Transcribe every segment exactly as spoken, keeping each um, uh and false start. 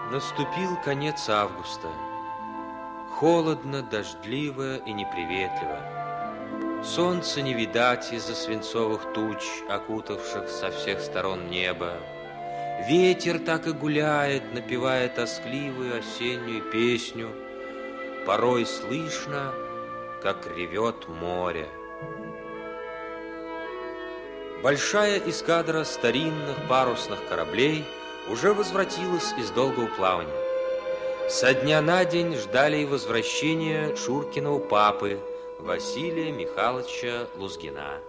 Наступил конец августа. Холодно, дождливо и неприветливо. Солнца не видать из-за свинцовых туч, окутавших со всех сторон небо. Ветер так и гуляет, напевая тоскливую осеннюю песню. Порой слышно, как ревет море. Большая эскадра старинных парусных кораблей уже возвратилась из долгого плавания. Со дня на день ждали возвращения Шуркиного папы Василия Михайловича Лузгина.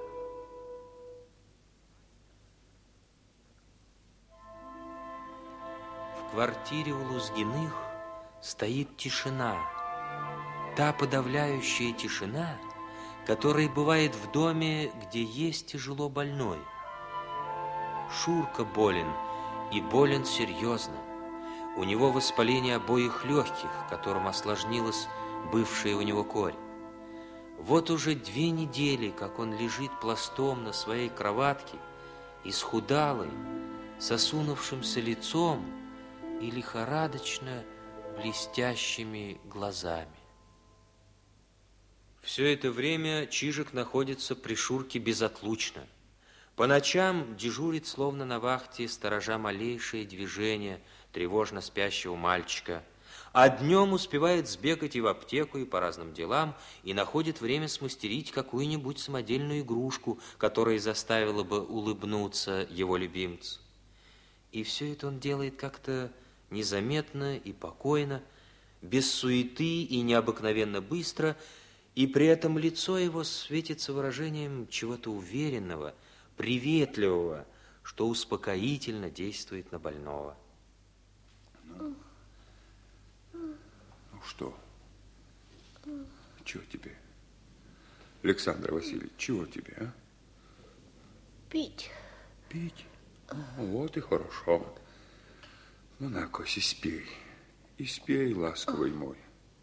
В квартире у Лузгиных стоит тишина. Та подавляющая тишина, которая бывает в доме, где есть тяжело больной. Шурка болен, и болен серьезно. У него воспаление обоих легких, которым осложнилась бывшая у него корь. Вот уже две недели, как он лежит пластом на своей кроватке, исхудалый, с осунувшимся лицом и лихорадочно блестящими глазами. Все это время Чижик находится при Шурке безотлучно. По ночам дежурит, словно на вахте, сторожа малейшее движение тревожно спящего мальчика, а днем успевает сбегать и в аптеку, и по разным делам, и находит время смастерить какую-нибудь самодельную игрушку, которая заставила бы улыбнуться его любимцу. И все это он делает как-то незаметно и покойно, без суеты и необыкновенно быстро, и при этом лицо его светится выражением чего-то уверенного, приветливого, что успокоительно действует на больного. Ну, ну что? Чего тебе? Александр Васильевич, чего тебе, а? Пить. Пить? Ну, вот и хорошо. Ну, на, Кося, спей. И спей, ласковый мой.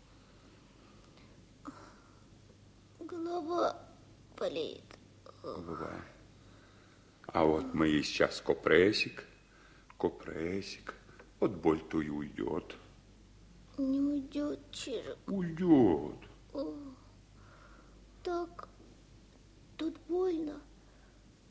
Голова болит. Голова. А вот мы и сейчас копрессик, копрессик. Вот боль-то и уйдет. Не уйдет, Чижик. Уйдет. О, так, тут больно.